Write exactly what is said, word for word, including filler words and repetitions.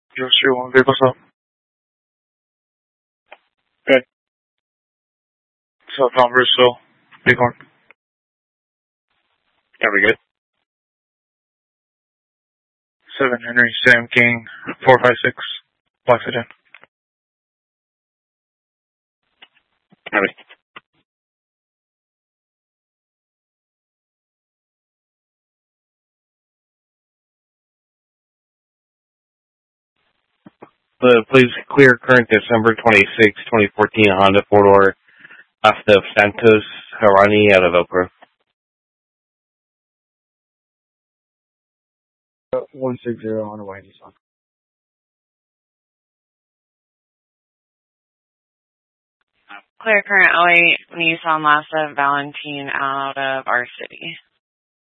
zero three one, vehicles up. Good. Southbound Bruceville, Bighorn. Yeah, we good. seven Henry, Sam King, four five six, Lexington. Heavy. Uh, please clear current December twenty-sixth, twenty fourteen Honda four-door off of Santos Harani out of Oak Grove. Uh, one six zero on the way, Nissan. Clear current oh eight Nissan Lassa Valentine out of our city.